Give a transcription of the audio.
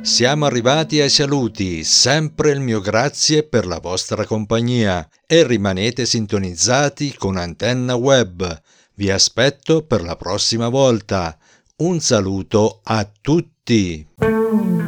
Siamo arrivati ai saluti, sempre il mio grazie per la vostra compagnia e rimanete sintonizzati con Antenna Web. Vi aspetto per la prossima volta. Un saluto a tutti!